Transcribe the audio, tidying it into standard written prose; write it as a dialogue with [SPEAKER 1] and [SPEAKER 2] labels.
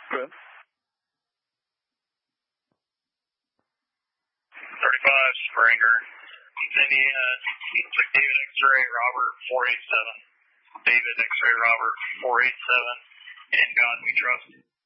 [SPEAKER 1] Good.
[SPEAKER 2] 35, Springer. Indiana, David X-Ray, Robert, 487. David X-Ray, Robert, 487. In God we trust.